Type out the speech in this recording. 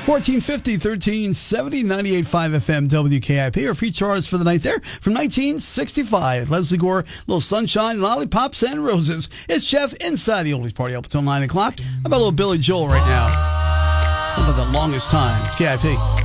1450, 1370, 98.5 FM WKIP. Our free charts for the night there from 1965. Leslie Gore, Little Sunshine, Lollipops and Roses. It's Jeff inside the Oldies Party up until 9 o'clock. How about a little Billy Joel right now? How about the longest time? It's KIP.